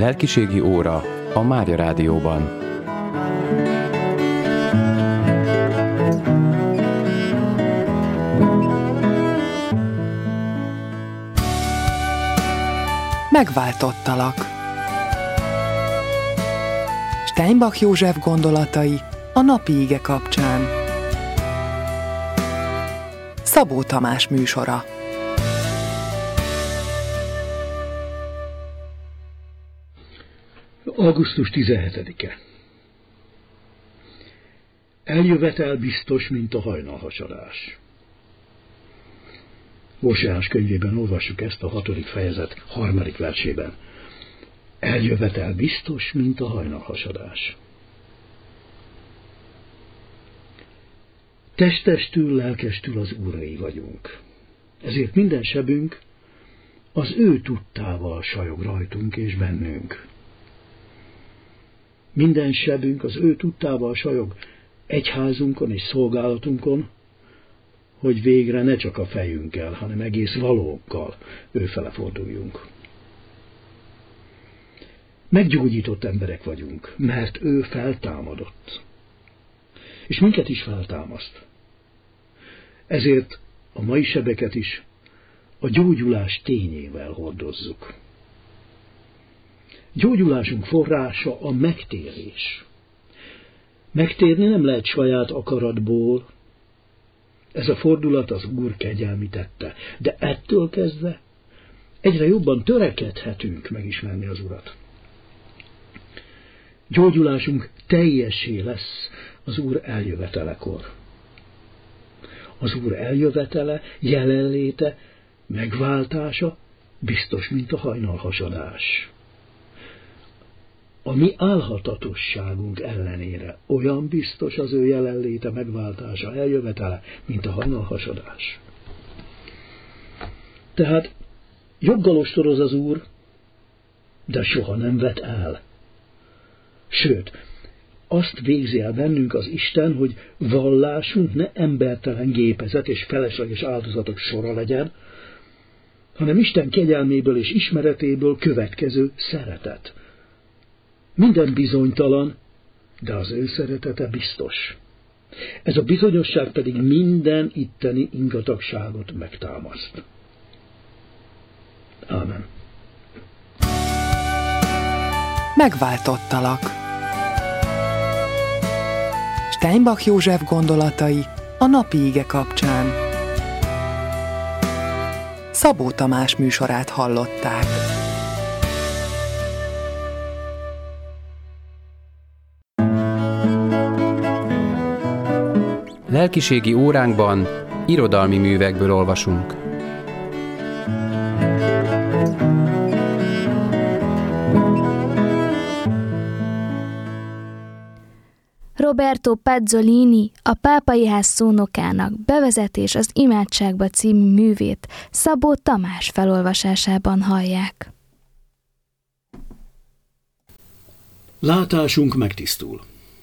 Lelkiségi óra a Mária Rádióban. Megváltottalak. Steinbach József gondolatai a napi ige kapcsán. Szabó Tamás műsora. Augusztus 17-e. Eljövetel biztos, mint a hajnalhasadás. Óseás könyvében olvassuk ezt a 6. fejezet 3. versében. Eljövetel biztos, mint a hajnalhasadás. Testestül, lelkestül az Úrai vagyunk. Ezért minden sebünk az ő tudtával sajog rajtunk és bennünk. Minden sebünk az ő tudtával sajog egyházunkon és szolgálatunkon, hogy végre ne csak a fejünkkel, hanem egész valókkal őfele forduljunk. Meggyógyított emberek vagyunk, mert ő feltámadott. És minket is feltámaszt. Ezért a mai sebeket is a gyógyulás tényével hordozzuk. Gyógyulásunk forrása a megtérés. Megtérni nem lehet saját akaratból, ez a fordulat az Úr kegyelmi tette, de ettől kezdve egyre jobban törekedhetünk megismerni az Urat. Gyógyulásunk teljessé lesz az Úr eljövetelekor. Az Úr eljövetele, jelenléte, megváltása biztos, mint a hajnalhasadás. A mi álhatatosságunk ellenére olyan biztos az ő jelenléte, megváltása, eljövetele, mint a hajnalhasadás. Tehát joggal ostoroz az Úr, de soha nem vet el. Sőt, azt végzi el bennünk az Isten, hogy vallásunk ne embertelen gépezet és felesleges áldozatok sora legyen, hanem Isten kegyelméből és ismeretéből következő szeretet. Minden bizonytalan, de az ő szeretete biztos. Ez a bizonyosság pedig minden itteni ingatagságot megtámaszt. Ámen. Megváltottalak. Steinbach József gondolatai a napi ige kapcsán. Szabó Tamás műsorát hallották. Lelkiségi óránkban irodalmi művekből olvasunk. Roberto Pazzolini, a Pápai Ház szónokának Bevezetés az imádságba című művét Szabó Tamás felolvasásában hallják. Látásunk megtisztul.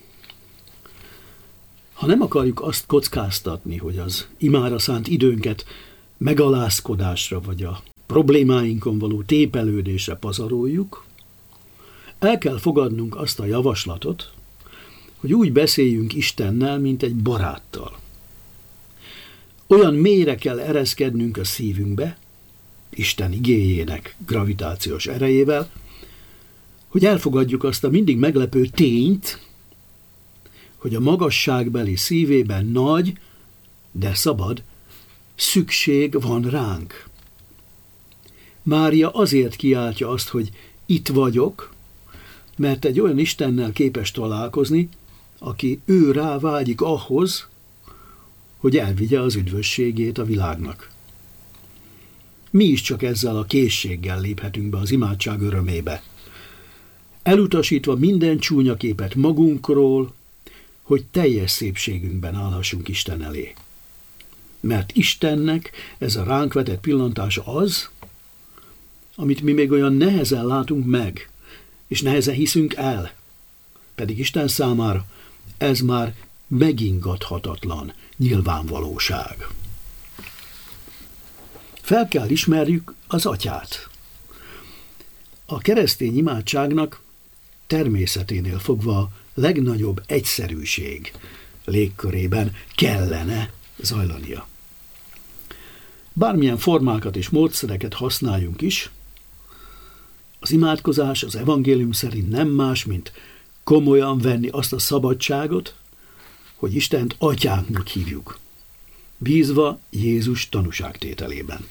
Ha nem akarjuk azt kockáztatni, hogy az imára szánt időnket megalázkodásra vagy a problémáinkon való tépelődésre pazaroljuk, el kell fogadnunk azt a javaslatot, hogy úgy beszéljünk Istennel, mint egy baráttal. Olyan mélyre kell ereszkednünk a szívünkbe, Isten igéjének gravitációs erejével, hogy elfogadjuk azt a mindig meglepő tényt, hogy a magasságbeli szívében nagy, de szabad szükség van ránk. Mária azért kiáltja azt, hogy itt vagyok, mert egy olyan Istennel képes találkozni, aki ő rá vágyik ahhoz, hogy elvigye az üdvösségét a világnak. Mi is csak ezzel a készséggel léphetünk be az imádság örömébe. Elutasítva minden csúnya képet magunkról, hogy teljes szépségünkben állhassunk Isten elé. Mert Istennek ez a ránk vetett pillantása az, amit mi még olyan nehezen látunk meg, és nehezen hiszünk el. Pedig Isten számára ez már megingathatatlan nyilvánvalóság. Fel kell ismerjük az Atyát. A keresztény imádságnak természeténél fogva a legnagyobb egyszerűség légkörében kellene zajlania. Bármilyen formákat és módszereket használjunk is, az imádkozás az evangélium szerint nem más, mint komolyan venni azt a szabadságot, hogy Istent atyánknak hívjuk, bízva Jézus tanúságtételében.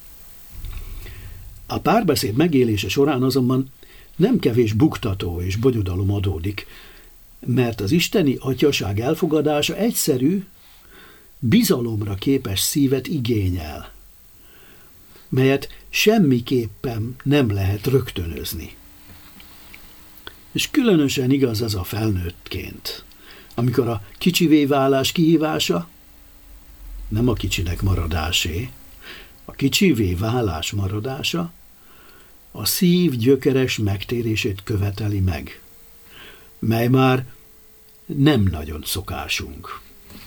A párbeszéd megélése során azonban nem kevés buktató és bonyodalom adódik, mert az isteni atyaság elfogadása egyszerű, bizalomra képes szívet igényel, melyet semmiképpen nem lehet rögtönözni. És különösen igaz ez a felnőttként, amikor a kicsivé válás kihívása nem a kicsinek maradásé, a kicsivé válás maradása a szív gyökeres megtérését követeli meg, mely már nem nagyon szokásunk.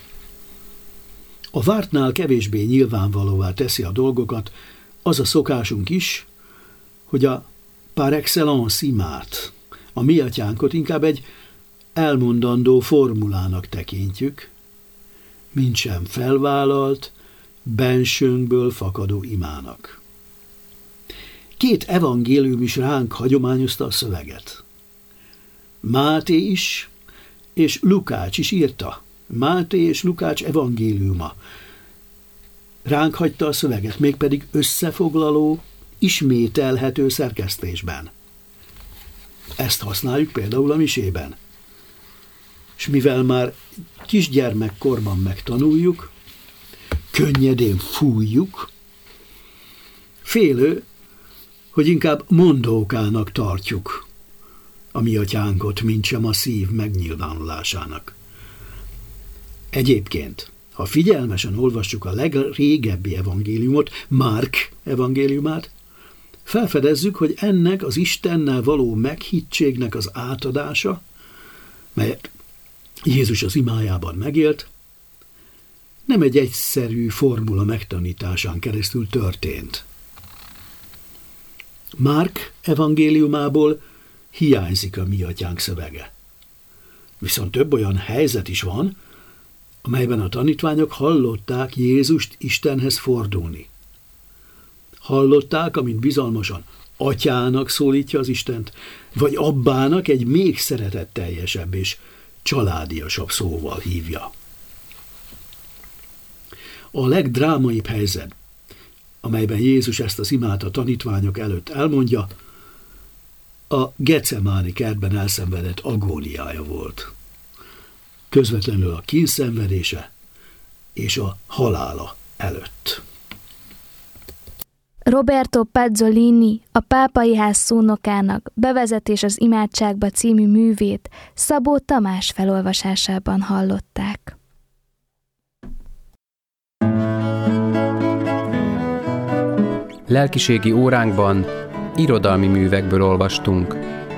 A vártnál kevésbé nyilvánvalóvá teszi a dolgokat az a szokásunk is, hogy a par excellence imát, a mi atyánkot inkább egy elmondandó formulának tekintjük, mintsem felvállalt, bensőnkből fakadó imának. 2 evangélium is ránk hagyományozta a szöveget. Máté is, és Lukács is írta. Máté és Lukács evangéliuma ránk hagyta a szöveget, mégpedig összefoglaló, ismételhető szerkesztésben. Ezt használjuk például a misében. És mivel már kisgyermekkorban megtanuljuk, könnyedén fújjuk, félő, hogy inkább mondókának tartjuk a mi atyánkot, mintsem a szív megnyilvánulásának. Egyébként, ha figyelmesen olvassuk a legrégebbi evangéliumot, Márk evangéliumát, felfedezzük, hogy ennek az Istennel való meghittségnek az átadása, melyet Jézus az imájában megélt, nem egy egyszerű formula megtanításán keresztül történt. Márk evangéliumából hiányzik a mi atyánk szövege. Viszont több olyan helyzet is van, amelyben a tanítványok hallották Jézust Istenhez fordulni. Hallották, amint bizalmasan atyának szólítja az Istent, vagy abbának egy még szeretetteljesebb és családiasabb szóval hívja. A legdrámaibb helyzet, amelyben Jézus ezt az imát a tanítványok előtt elmondja, a Gecemáni kertben elszenvedett agóniája volt. Közvetlenül a kínszenvedése és a halála előtt. Roberto Pezzolini, a Pápai Ház szónokának Bevezetés az imádságba című művét Szabó Tamás felolvasásában hallották. Lelkiségi óránkban irodalmi művekből olvastunk.